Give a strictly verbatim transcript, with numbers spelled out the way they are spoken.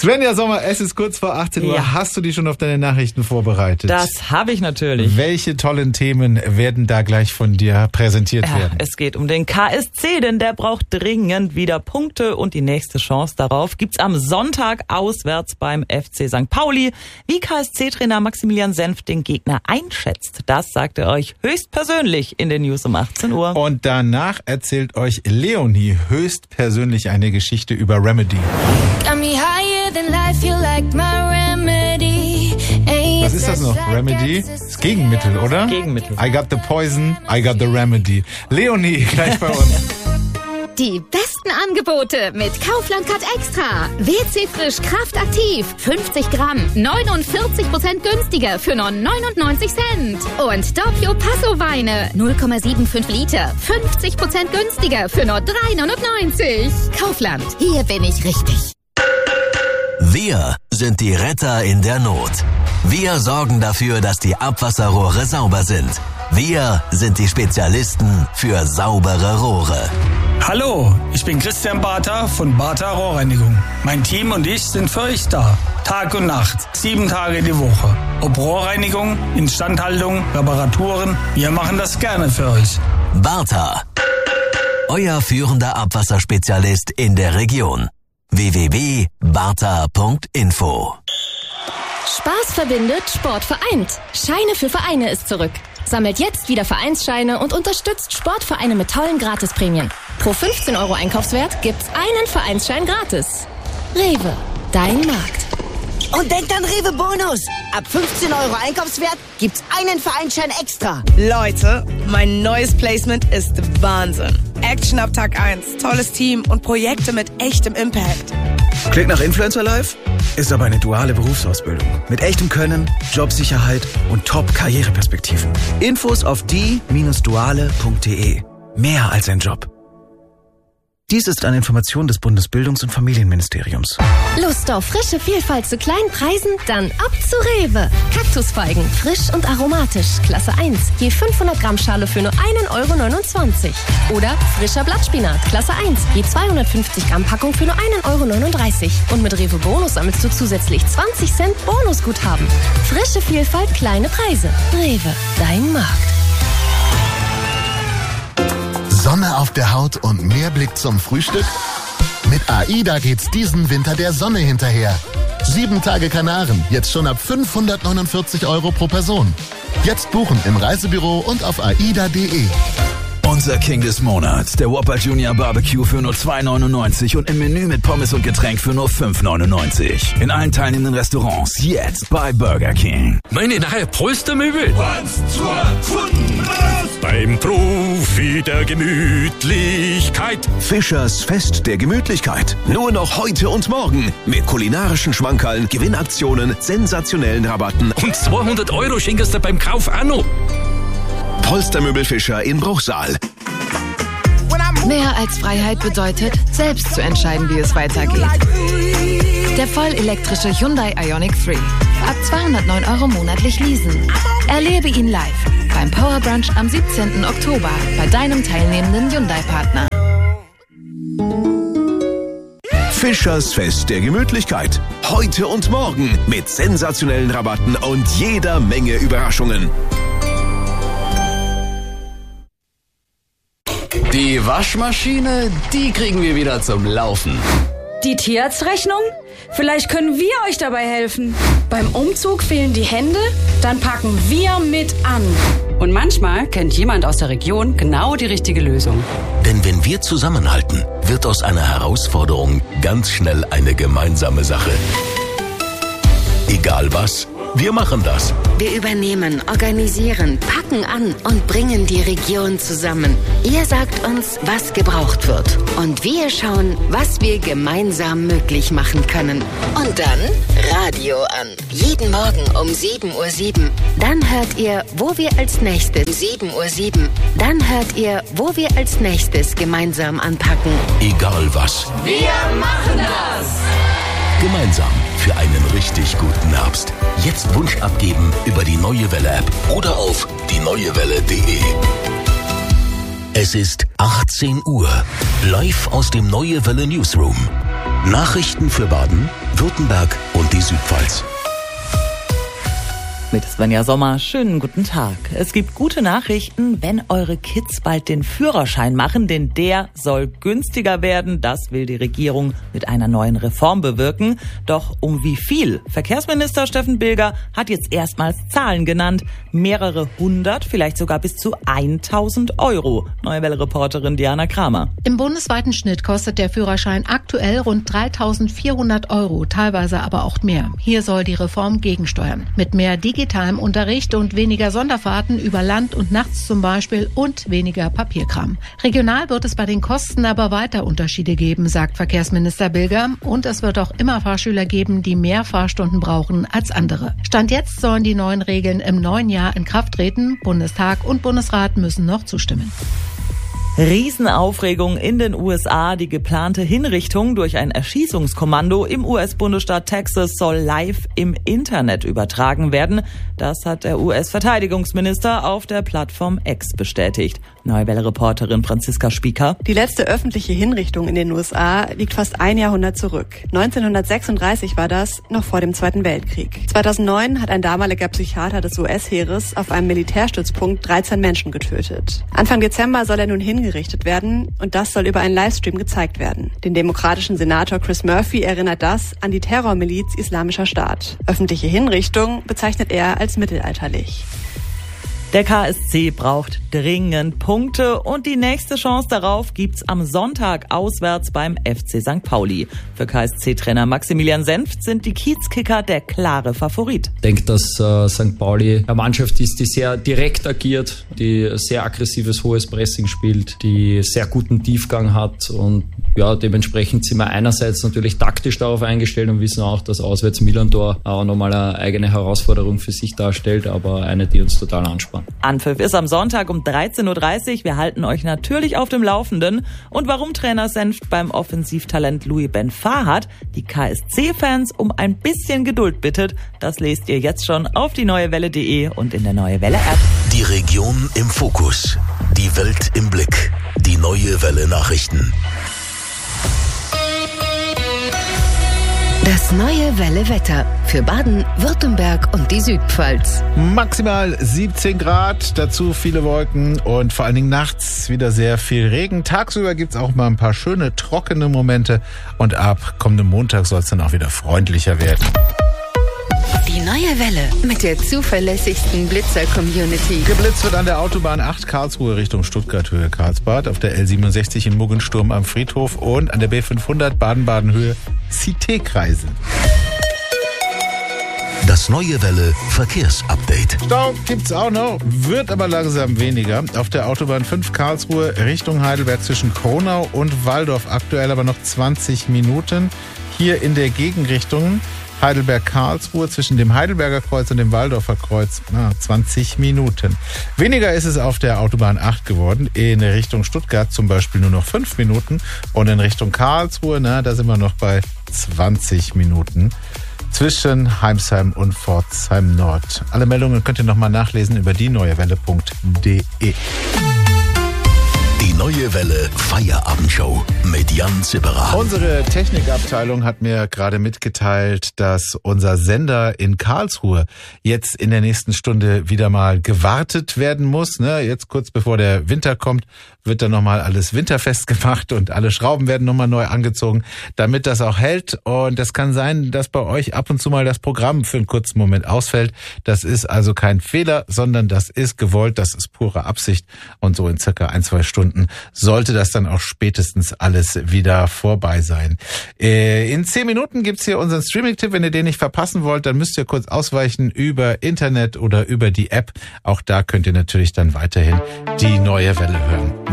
Svenja Sommer, es ist kurz vor achtzehn Uhr. Ja. Hast du dich schon auf deine Nachrichten vorbereitet? Das habe ich natürlich. Welche tollen Themen werden da gleich von dir präsentiert Ja, werden? es geht um den K S C, denn der braucht dringend wieder Punkte und die nächste Chance darauf gibt's am Sonntag auswärts beim F C Sankt Pauli. Wie K S C-Trainer Maximilian Senft den Gegner einschätzt, das sagt er euch höchstpersönlich in den News um achtzehn Uhr. Und danach erzählt euch Leonie höchstpersönlich eine Geschichte über Remedy. Was ist das noch? Remedy? Das Gegenmittel, oder? Gegenmittel. I got the poison, I got the remedy. Leonie, gleich bei uns. Die besten Angebote mit Kaufland Cut Extra. W C Frisch Kraft Aktiv. fünfzig Gramm. neunundvierzig Prozent günstiger für nur neunundneunzig Cent. Und Doppio Passo Weine. null Komma fünfundsiebzig Liter. fünfzig Prozent günstiger für nur drei neunundneunzig. Kaufland. Hier bin ich richtig. Wir sind die Retter in der Not. Wir sorgen dafür, dass die Abwasserrohre sauber sind. Wir sind die Spezialisten für saubere Rohre. Hallo, ich bin Christian Bartha von Bartha Rohrreinigung. Mein Team und ich sind für euch da. Tag und Nacht, sieben Tage die Woche. Ob Rohrreinigung, Instandhaltung, Reparaturen, wir machen das gerne für euch. Bartha, euer führender Abwasserspezialist in der Region. w w w punkt bartha punkt info. Spaß verbindet, Sport vereint. Scheine für Vereine ist zurück. Sammelt jetzt wieder Vereinsscheine und unterstützt Sportvereine mit tollen Gratisprämien. Pro fünfzehn Euro Einkaufswert gibt's einen Vereinsschein gratis. Rewe, dein Markt. Und denkt an Rewe Bonus. Ab fünfzehn Euro Einkaufswert gibt's einen Vereinsschein extra. Leute, mein neues Placement ist Wahnsinn. Action ab Tag eins, tolles Team und Projekte mit echtem Impact. Klingt nach Influencer Life? Ist aber eine duale Berufsausbildung. Mit echtem Können, Jobsicherheit und Top-Karriereperspektiven. Infos auf die Bindestrich duale punkt de. Mehr als ein Job. Dies ist eine Information des Bundesbildungs- und Familienministeriums. Lust auf frische Vielfalt zu kleinen Preisen? Dann ab zu Rewe. Kaktusfeigen, frisch und aromatisch, Klasse eins, je fünfhundert Gramm Schale für nur einen Euro neunundzwanzig. Oder frischer Blattspinat, Klasse eins, je zweihundertfünfzig Gramm Packung für nur einen Euro neununddreißig. Und mit Rewe Bonus sammelst du zusätzlich zwanzig Cent Bonusguthaben. Frische Vielfalt, kleine Preise. Rewe, dein Markt. Sonne auf der Haut und mehr Blick zum Frühstück? Mit AIDA geht's diesen Winter der Sonne hinterher. Sieben Tage Kanaren, jetzt schon ab fünfhundertneunundvierzig Euro pro Person. Jetzt buchen im Reisebüro und auf aida punkt de. Unser King des Monats, der Whopper Junior Barbecue für nur zwei neunundneunzig und im Menü mit Pommes und Getränk für nur fünf neunundneunzig. In allen teilnehmenden Restaurants jetzt bei Burger King. Meine neue Polstermöbel. Was zur Kunden beim Profi der Gemütlichkeit. Fischers Fest der Gemütlichkeit. Nur noch heute und morgen mit kulinarischen Schmankerln, Gewinnaktionen, sensationellen Rabatten. Und zweihundert Euro schenkst du beim Kauf auch noch. Polstermöbel Fischer in Bruchsal. Mehr als Freiheit bedeutet, selbst zu entscheiden, wie es weitergeht. Der vollelektrische Hyundai Ioniq drei. Ab zweihundertneun Euro monatlich leasen. Erlebe ihn live beim Power Brunch am siebzehnten Oktober bei deinem teilnehmenden Hyundai-Partner. Fischers Fest der Gemütlichkeit. Heute und morgen mit sensationellen Rabatten und jeder Menge Überraschungen. Die Waschmaschine, die kriegen wir wieder zum Laufen. Die Tierarztrechnung? Vielleicht können wir euch dabei helfen. Beim Umzug fehlen die Hände? Dann packen wir mit an. Und manchmal kennt jemand aus der Region genau die richtige Lösung. Denn wenn wir zusammenhalten, wird aus einer Herausforderung ganz schnell eine gemeinsame Sache. Egal was, wir machen das. Wir übernehmen, organisieren, packen an und bringen die Region zusammen. Ihr sagt uns, was gebraucht wird. Und wir schauen, was wir gemeinsam möglich machen können. Und dann Radio an. Jeden Morgen um sieben Uhr sieben. Dann hört ihr, wo wir als nächstes sieben Uhr sieben. Dann hört ihr, wo wir als nächstes gemeinsam anpacken. Egal was. Wir machen das! Gemeinsam für einen richtig guten Herbst. Jetzt Wunsch abgeben über die Neue Welle App oder auf die neue welle punkt de. Es ist achtzehn Uhr. Live aus dem Neue Welle Newsroom. Nachrichten für Baden, Württemberg und die Südpfalz. Mit Svenja Sommer, schönen guten Tag. Es gibt gute Nachrichten, wenn eure Kids bald den Führerschein machen, denn der soll günstiger werden. Das will die Regierung mit einer neuen Reform bewirken. Doch um wie viel? Verkehrsminister Steffen Bilger hat jetzt erstmals Zahlen genannt. Mehrere hundert, vielleicht sogar bis zu tausend Euro. Neue Welle-Reporterin Diana Kramer. Im bundesweiten Schnitt kostet der Führerschein aktuell rund dreitausendvierhundert Euro, teilweise aber auch mehr. Hier soll die Reform gegensteuern. Mit mehr Digital digitalem Unterricht und weniger Sonderfahrten über Land und nachts zum Beispiel und weniger Papierkram. Regional wird es bei den Kosten aber weiter Unterschiede geben, sagt Verkehrsminister Bilger. Und es wird auch immer Fahrschüler geben, die mehr Fahrstunden brauchen als andere. Stand jetzt sollen die neuen Regeln im neuen Jahr in Kraft treten. Bundestag und Bundesrat müssen noch zustimmen. Riesenaufregung in den U S A. Die geplante Hinrichtung durch ein Erschießungskommando im U S-Bundesstaat Texas soll live im Internet übertragen werden. Das hat der U S-Verteidigungsminister auf der Plattform X bestätigt. Neue Welle-Reporterin Franziska Spieker. Die letzte öffentliche Hinrichtung in den U S A liegt fast ein Jahrhundert zurück. neunzehnhundertsechsunddreißig war das, noch vor dem Zweiten Weltkrieg. zweitausendneun hat ein damaliger Psychiater des U S-Heeres auf einem Militärstützpunkt dreizehn Menschen getötet. Anfang Dezember soll er nun hingerichtet werden und das soll über einen Livestream gezeigt werden. Den demokratischen Senator Chris Murphy erinnert das an die Terrormiliz Islamischer Staat. Öffentliche Hinrichtung bezeichnet er als mittelalterlich. Der K S C braucht dringend Punkte und die nächste Chance darauf gibt's am Sonntag auswärts beim F C Sankt Pauli. Für K S C-Trainer Maximilian Senft sind die Kiezkicker der klare Favorit. Ich denke, dass äh, Sankt Pauli eine Mannschaft ist, die sehr direkt agiert, die sehr aggressives, hohes Pressing spielt, die sehr guten Tiefgang hat und ja, dementsprechend sind wir einerseits natürlich taktisch darauf eingestellt und wissen auch, dass auswärts Millantor auch nochmal eine eigene Herausforderung für sich darstellt, aber eine, die uns total anspannt. Anpfiff ist am Sonntag um dreizehn Uhr dreißig. Wir halten euch natürlich auf dem Laufenden. Und warum Trainer Senft beim Offensivtalent Louis Ben-Farhat die K S C-Fans um ein bisschen Geduld bittet, das lest ihr jetzt schon auf die neue welle punkt de und in der Neue Welle-App. Die Region im Fokus. Die Welt im Blick. Die Neue Welle Nachrichten. Das Neue Welle Wetter für Baden, Württemberg und die Südpfalz. Maximal siebzehn Grad, dazu viele Wolken und vor allen Dingen nachts wieder sehr viel Regen. Tagsüber gibt's auch mal ein paar schöne, trockene Momente und ab kommendem Montag soll es dann auch wieder freundlicher werden. Die Neue Welle mit der zuverlässigsten Blitzer-Community. Geblitzt wird an der Autobahn acht Karlsruhe Richtung Stuttgart Höhe Karlsbad, auf der L siebenundsechzig in Muggensturm am Friedhof und an der B fünfhundert Baden-Baden Höhe Cité-Kreisel. Das Neue Welle Verkehrsupdate. Stau gibt's auch noch, wird aber langsam weniger. Auf der Autobahn fünf Karlsruhe Richtung Heidelberg zwischen Kronau und Walldorf aktuell aber noch zwanzig Minuten. Hier in der Gegenrichtung Heidelberg-Karlsruhe zwischen dem Heidelberger Kreuz und dem Walldorfer Kreuz, na, zwanzig Minuten. Weniger ist es auf der Autobahn acht geworden, in Richtung Stuttgart zum Beispiel nur noch fünf Minuten und in Richtung Karlsruhe, na, da sind wir noch bei zwanzig Minuten. Zwischen Heimsheim und Pforzheim Nord. Alle Meldungen könnt ihr nochmal nachlesen über die neue welle punkt de. Die Neue Welle Feierabendshow mit Jan Zipperer. Unsere Technikabteilung hat mir gerade mitgeteilt, dass unser Sender in Karlsruhe jetzt in der nächsten Stunde wieder mal gewartet werden muss. Ne? Jetzt kurz bevor der Winter kommt, wird dann nochmal alles winterfest gemacht und alle Schrauben werden nochmal neu angezogen, damit das auch hält. Und das kann sein, dass bei euch ab und zu mal das Programm für einen kurzen Moment ausfällt. Das ist also kein Fehler, sondern das ist gewollt, das ist pure Absicht. Und so in circa ein, zwei Stunden sollte das dann auch spätestens alles wieder vorbei sein. In zehn Minuten gibt's hier unseren Streaming-Tipp. Wenn ihr den nicht verpassen wollt, dann müsst ihr kurz ausweichen über Internet oder über die App. Auch da könnt ihr natürlich dann weiterhin die Neue Welle hören.